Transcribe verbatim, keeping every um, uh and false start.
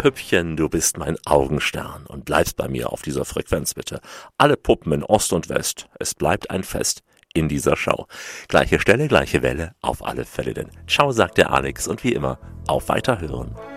Püppchen, du bist mein Augenstern und bleibst bei mir auf dieser Frequenz bitte. Alle Puppen in Ost und West, es bleibt ein Fest in dieser Show. Gleiche Stelle, gleiche Welle, auf alle Fälle denn. Ciao, sagt der Alex und wie immer, auf Weiterhören.